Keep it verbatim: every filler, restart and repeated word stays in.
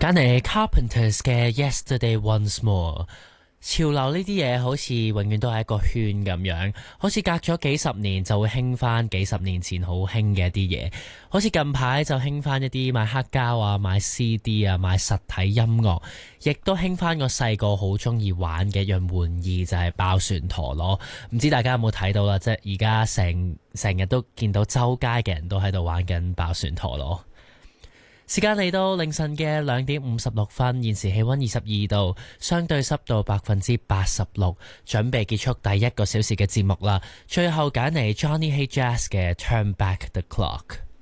揀嚟 Carpenters 嘅 Yesterday Once More。潮流呢啲嘢好似永遠都係一個圈咁樣，好似隔咗幾十年就會興翻幾十年前好興嘅一啲嘢，好似近排就興翻一啲買黑膠啊、買 C D 啊、買實體音樂，亦都興翻個細個好中意玩嘅一樣玩意就係爆旋陀螺。唔知大家有冇睇到啦？即係而家成成日都見到周街嘅人都喺度玩緊爆旋陀螺。時間嚟到凌晨嘅兩點五十六分，現時氣溫二十二度，相對濕度百分之八十六，準備結束第一個小時嘅節目啦。最後揀嚟 Johnny Hey Jazz 嘅 Turn Back the Clock。